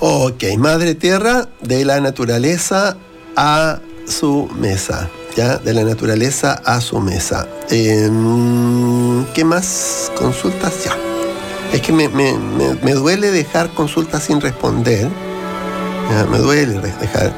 Ok, Madre Tierra, de la naturaleza a su mesa. ¿Ya? De la naturaleza a su mesa. ¿Qué más? Consultas, ya. Es que me duele dejar consultas sin responder. Ya, me duele dejar.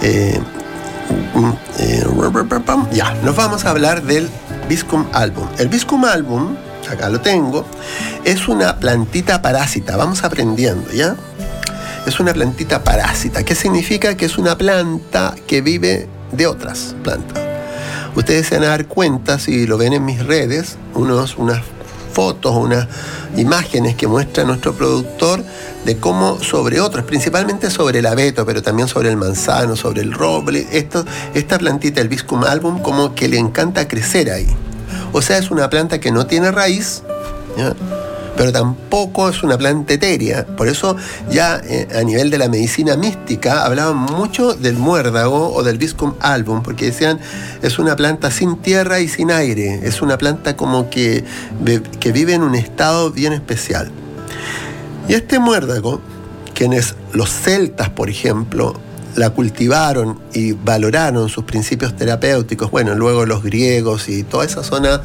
Ya, nos vamos a hablar del Viscum album. El Viscum album, acá lo tengo, es una plantita parásita. Vamos aprendiendo, ¿ya? Es una plantita parásita. ¿Qué significa? Que es una planta que vive de otras plantas. Ustedes se van a dar cuenta, si lo ven en mis redes, unas fotos, unas imágenes que muestra nuestro productor de cómo sobre otros, principalmente sobre el abeto, pero también sobre el manzano, sobre el roble, esta plantita, el Viscum album, como que le encanta crecer ahí. O sea, es una planta que no tiene raíz, ¿ya? Pero tampoco es una planta etérea. Por eso ya a nivel de la medicina mística hablaban mucho del muérdago o del Viscum album, porque decían, es una planta sin tierra y sin aire, es una planta como que vive en un estado bien especial. Y este muérdago, quienes los celtas, por ejemplo, la cultivaron y valoraron sus principios terapéuticos, bueno, luego los griegos y toda esa zona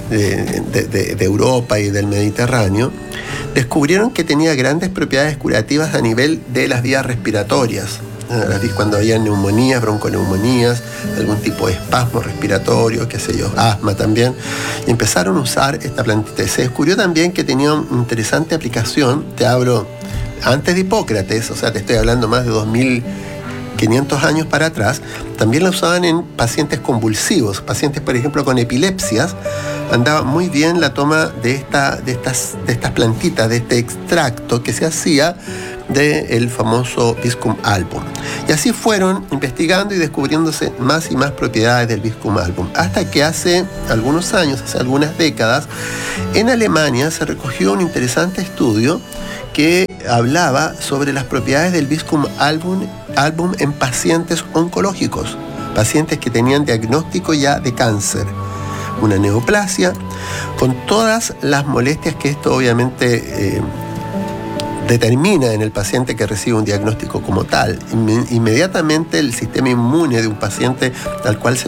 de Europa y del Mediterráneo, descubrieron que tenía grandes propiedades curativas a nivel de las vías respiratorias. Cuando había neumonías, bronconeumonías, algún tipo de espasmo respiratorio, qué sé yo, asma también, y empezaron a usar esta plantita. Se descubrió también que tenía una interesante aplicación, te hablo antes de Hipócrates, o sea, te estoy hablando más de 2500 años para atrás, también la usaban en pacientes convulsivos, pacientes, por ejemplo, con epilepsias. Andaba muy bien la toma de estas plantitas, de este extracto que se hacía del famoso Viscum album. Y así fueron investigando y descubriéndose más y más propiedades del Viscum album, hasta que hace algunos años, hace algunas décadas, en Alemania se recogió un interesante estudio que hablaba sobre las propiedades del Viscum album en pacientes oncológicos, pacientes que tenían diagnóstico ya de cáncer, una neoplasia, con todas las molestias que esto obviamente determina en el paciente que recibe un diagnóstico como tal. Inmediatamente el sistema inmune de un paciente al cual se